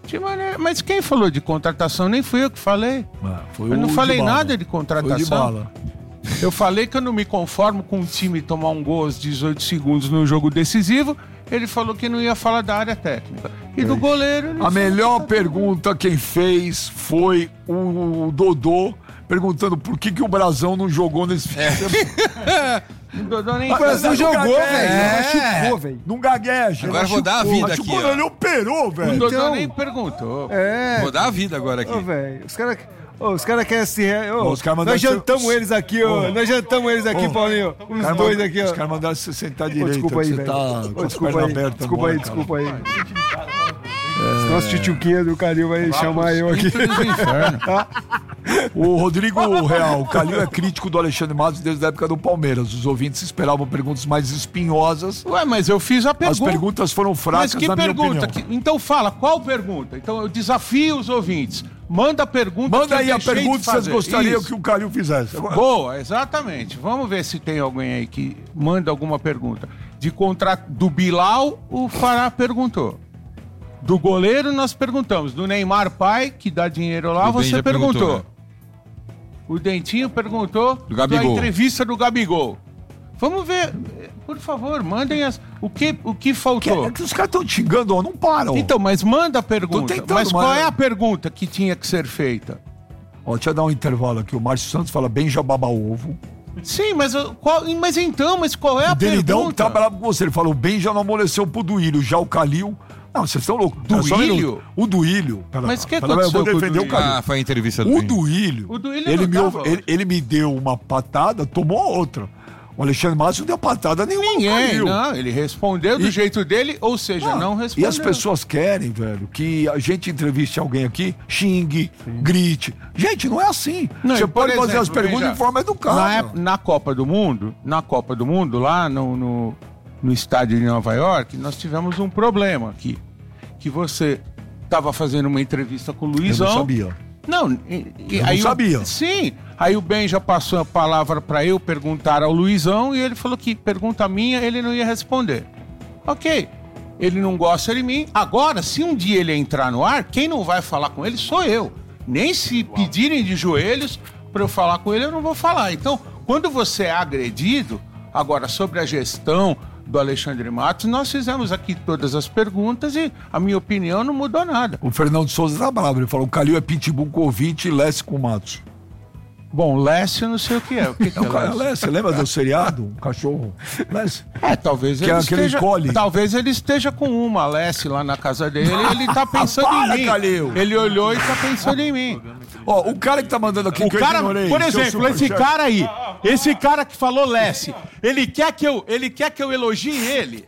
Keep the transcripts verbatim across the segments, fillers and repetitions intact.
De maneira... Mas quem falou de contratação? Nem fui eu que falei. Ah, foi eu não o falei de nada de contratação. Foi de bala. Eu falei que eu não me conformo com um time tomar um gol aos dezoito segundos num jogo decisivo. Ele falou que não ia falar da área técnica. E é. do goleiro... A melhor pergunta quem fez foi o Dodô, perguntando por que, que o Brasão não jogou nesse é. O Dodô nem... O Brasão jogou, velho. É. Machucou, velho. Não gagueja. Agora vou dar a vida aqui, ó. Ele operou, velho. O Dodô Então... nem perguntou. É. Vou dar a vida agora aqui. Ô, velho, os caras... Oh, os caras querem se... Oh, os cara nós jantamos ser... eles aqui, ó. Oh. Nós jantamos eles aqui, oh. Paulinho. Os cara dois manda... aqui, ó. Os caras mandaram você sentar direito. Oh, desculpa aí, você velho. tá oh, com as desculpa pernas aí, abertas. desculpa agora, aí, desculpa aí. É... Nossa, tchutchuquinha do Calil vai chamar eu aqui. O Rodrigo Real, o Calil é crítico do Alexandre Matos desde a época do Palmeiras. Os ouvintes esperavam perguntas mais espinhosas. Ué, mas eu fiz a pergunta. As perguntas foram fracas, mas que na pergunta? minha opinião. Que... Então fala, qual pergunta? Então eu desafio os ouvintes. Manda a pergunta. Manda que aí a pergunta de que vocês gostariam Isso. que o Calil fizesse. Agora... Boa, exatamente. Vamos ver se tem alguém aí que manda alguma pergunta. De contrato do Bilal, o Fará perguntou. Do goleiro nós perguntamos. Do Neymar pai, que dá dinheiro lá, o você perguntou. perguntou né? O Dentinho perguntou do Gabigol. Da entrevista do Gabigol. Vamos ver, por favor, mandem as, o, que, o que faltou. Que, é que os caras estão te xingando, ó, não param. Então, mas manda a pergunta. Tentando, mas qual mas... é a pergunta que tinha que ser feita? Ó, deixa eu dar um intervalo aqui. O Márcio Santos fala bem já baba ovo. Sim, mas, qual, mas então, mas qual é a o Delidão pergunta? tá bravo com você. Ele falou, bem já não amoleceu pro Duílio. Já o Calil... Não, vocês estão loucos. Duílio? O Duílio. Mas o que aconteceu eu vou defender com o o Calil. Ah, foi a entrevista do O Duílio. O Duílio ele, não me, tava ele, ele me deu uma patada, tomou outra. O Alexandre Matos não deu patada nenhuma. Ninguém, não. Ele respondeu do e, jeito dele, ou seja, não, não respondeu. E as pessoas querem, velho, que a gente entreviste alguém aqui, xingue, Sim. grite. Gente, não é assim. Não, Você pode exemplo, fazer as perguntas veja, de forma educada. Na, na Copa do Mundo, na Copa do Mundo, lá no, no, no estádio de Nova York, nós tivemos um problema aqui. Que você estava fazendo uma entrevista com o Luizão. Eu não sabia. Não, e, eu aí não sabia. O, sim, aí o Ben já passou a palavra para eu perguntar ao Luizão e ele falou que pergunta minha ele não ia responder. Ok, ele não gosta de mim. Agora, se um dia ele entrar no ar, quem não vai falar com ele sou eu. Nem se pedirem de joelhos para eu falar com ele, eu não vou falar. Então, quando você é agredido, agora sobre a gestão do Alexandre Matos, nós fizemos aqui todas as perguntas e a minha opinião não mudou nada. O Fernando Souza tá bravo, ele falou, o Calil é pitbull com ouvinte e Lécio com Matos. Bom, Lécio eu não sei o que é. O que, que é, é Lécio? Lécio? Lembra do seriado? Um cachorro? Lécio? É, talvez ele que esteja... É ele talvez ele esteja com uma Lécio lá na casa dele e ele tá pensando Para, em mim. Calil. Ele olhou e tá pensando em mim. Ó, o cara que tá mandando aqui o que cara, eu ignorei, por exemplo, esse cara aí, esse cara que falou Lécio, ele quer que eu, ele quer que eu elogie ele?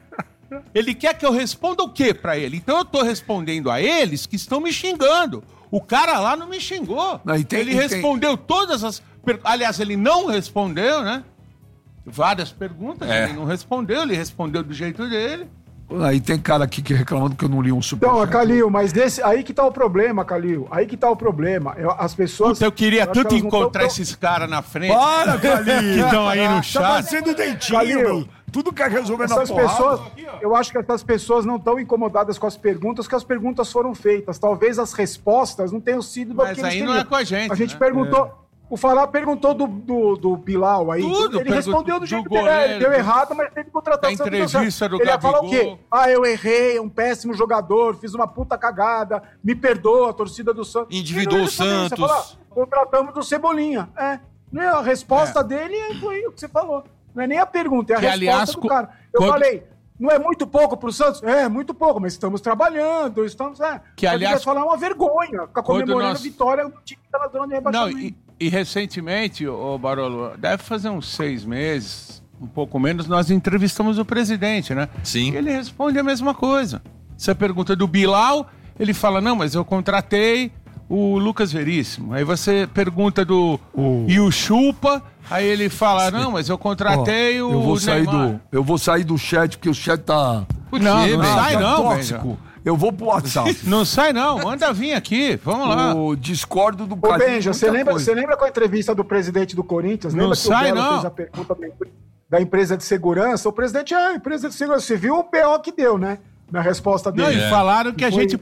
Ele quer que eu responda o quê pra ele? Então eu tô respondendo a eles que estão me xingando. O cara lá não me xingou. Não, tem, ele respondeu tem... todas as... Per... Aliás, ele não respondeu, né? Várias perguntas, é. Ele não respondeu, ele respondeu do jeito dele. Aí tem cara aqui que reclamando que eu não li um super. Então, Calil, mas desse, aí que tá o problema, Calil. Aí que tá o problema. Eu, as pessoas... Puta, eu queria eu tanto encontrar tão... esses caras na frente. Para, Calil! Que estão aí no chat. Tá fazendo dentinho, Calil. Tudo quer resolver essas na pessoas, eu acho que essas pessoas não estão incomodadas com as perguntas, que as perguntas foram feitas. Talvez as respostas não tenham sido Mas aí não é com a gente. A gente né? perguntou. É. O Fará perguntou do, do, do Bilal aí. Tudo, ele respondeu do jeito do dele. goleiro, Deu errado, mas teve contratação. Da entrevista do Ele ia falar o Gabigol. quê? Ah, eu errei, um péssimo jogador, fiz uma puta cagada, me perdoa, a torcida do Santos. Endividou o Santos. Falar, ah, contratamos do Cebolinha. É. A resposta é. dele foi o que você falou. Não é nem a pergunta, é a que, resposta aliás, do cara. Eu quando... falei, não é muito pouco pro Santos? É, muito pouco, mas estamos trabalhando, estamos... É. Que, aliás... falar uma vergonha, ficar comemorando nós... a vitória do time que tá na zona de rebaixamento. Não, e, e recentemente, ô Barolo, deve fazer uns seis meses, um pouco menos, nós entrevistamos o presidente, né? Sim. E ele responde a mesma coisa. Você pergunta do Bilal, ele fala, não, mas eu contratei o Lucas Veríssimo. Aí você pergunta do... Uh. E o Chupa... Aí ele fala, não, mas eu contratei oh, o eu vou sair Neymar. do Eu vou sair do chat, porque o chat tá... Não, não, não sai tá não, tóxico. Benja. Eu vou pro WhatsApp. Não sai não, manda vir aqui, vamos lá. O discordo do Ô, Benja, você lembra, você lembra com a entrevista do presidente do Corinthians? Não lembra sai que o Belo não. fez a pergunta da empresa de segurança? O presidente, ah, empresa de segurança, você viu o P O que deu, né? Na resposta dele. Não, e falaram que a foi... gente